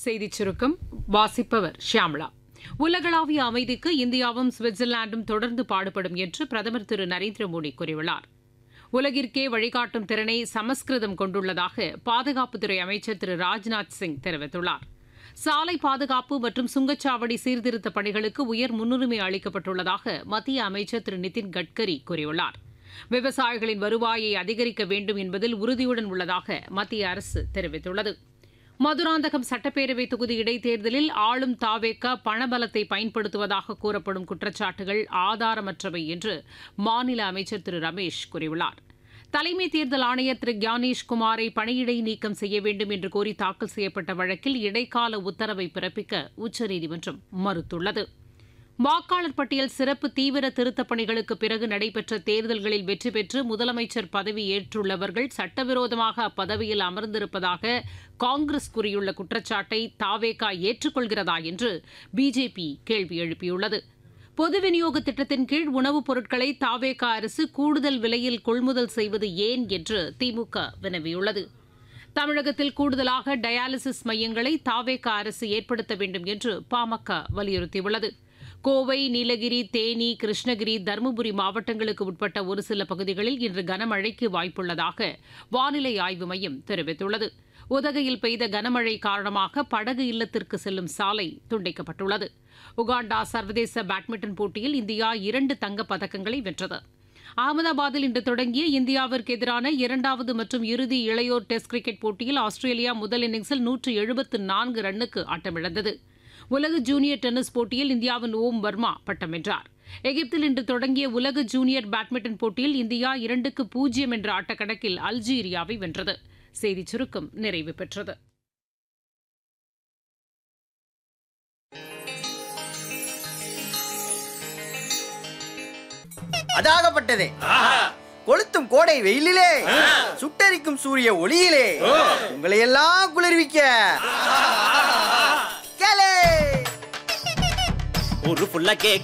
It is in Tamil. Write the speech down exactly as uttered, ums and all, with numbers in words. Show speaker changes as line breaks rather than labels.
செய்திச் சுருக்கம் வாசிப்பவர் ஷியாம்லா. உலகளாவிய அமைதிக்கு இந்தியாவும் சுவிட்சர்லாந்தும் தொடர்ந்து பாடுபடும் என்று பிரதமர் திரு நரேந்திர மோடி கூறியுள்ளார். உலகிற்கே வழிகாட்டும் திறனை சமஸ்கிருதம் கொண்டுள்ளதாக பாதுகாப்புத்துறை அமைச்சர் திரு ராஜ்நாத் சிங் தெரிவித்துள்ளார். சாலை பாதுகாப்பு மற்றும் சுங்கச்சாவடி சீர்திருத்த பணிகளுக்கு உயர் முன்னுரிமை அளிக்கப்பட்டுள்ளதாக மத்திய அமைச்சர் திரு நிதின் கட்கரி கூறியுள்ளார். விவசாயிகளின் வருவாயை அதிகரிக்க வேண்டும் என்பதில் உறுதியுடன் உள்ளதாக மத்திய அரசு தெரிவித்துள்ளது. மதுராந்தகம் சட்டப்பேரவை தொகுதி இடைத்தேர்தலில் ஆளும் தாவேக பணபலத்தை பயன்படுத்துவதாக கூறப்படும் குற்றச்சாட்டுகள் ஆதாரமற்றவை என்று மாநில அமைச்சர் திரு ரமேஷ் கூறியுள்ளார். தலைமை தேர்தல் ஆணையர் திரு கியானேஷ் குமாரை பணியிடை நீக்கம் செய்ய வேண்டும் என்று கோரி தாக்கல் செய்யப்பட்ட வழக்கில் இடைக்கால உத்தரவை பிறப்பிக்க உச்சநீதிமன்றம் மறுத்துள்ளது. வாக்காளர் பட்டியல் சிறப்பு தீவிர திருத்தப் பணிகளுக்கு பிறகு நடைபெற்ற தேர்தல்களில் வெற்றி பெற்று முதலமைச்சர் பதவி ஏற்றுள்ளவர்கள் சட்டவிரோதமாக அப்பதவியில் அமர்ந்திருப்பதாக காங்கிரஸ் கூறியுள்ள குற்றச்சாட்டை தாவேகா ஏற்றுக்கொள்கிறதா என்று பிஜேபி கேள்வி எழுப்பியுள்ளது. பொது விநியோக திட்டத்தின் கீழ் உணவுப் பொருட்களை தாவேகா அரசு கூடுதல் விலையில் கொள்முதல் செய்வது ஏன் என்று திமுக வினவியுள்ளது. தமிழகத்தில் கூடுதலாக டயாலிசிஸ் மையங்களை தாவேகா அரசு ஏற்படுத்த வேண்டும் என்று பாமக வலியுறுத்தியுள்ளது. கோவை, நீலகிரி, தேனி, கிருஷ்ணகிரி, தருமபுரி மாவட்டங்களுக்கு உட்பட்ட ஒரு சில பகுதிகளில் இன்று கனமழைக்கு வாய்ப்புள்ளதாக வானிலை ஆய்வு மையம் தெரிவித்துள்ளது. உதகையில் பெய்த கனமழை காரணமாக படகு இல்லத்திற்கு செல்லும் சாலை துண்டிக்கப்பட்டுள்ளது. உகாண்டா சர்வதேச பேட்மிண்டன் போட்டியில் இந்தியா இரண்டு தங்கப் பதக்கங்களை வென்றது. அகமதாபாத்தில் இன்று தொடங்கிய இந்தியாவிற்கு எதிரான இரண்டாவது மற்றும் இறுதி இளையோர் டெஸ்ட் கிரிக்கெட் போட்டியில் ஆஸ்திரேலியா முதல் இன்னிங்ஸில் நூற்று எழுபத்து நான்கு ரன்னுக்கு ஆட்டமிழந்தது. உலக ஜூனியர் டென்னிஸ் போட்டியில் இந்தியாவின் ஓம் வர்மா பட்டம் வென்றார். எகிப்தில் இன்று தொடங்கிய உலக ஜூனியர் பேட்மிண்டன் போட்டியில் இந்தியா இரண்டுக்கு பூஜ்ஜியம் என்ற ஆட்டக்கணக்கில் அல்ஜீரியாவை வென்றது. செய்திச் சுருக்கம் நிறைவு பெற்றது.
அதாகப்பட்டதே கொளுத்தும் கோடை வெயிலிலே சுட்டரிக்கும் சூரிய ஒளியிலே உங்களை எல்லாம் குளிர்விக்க
ஒரு புள்ள கேக்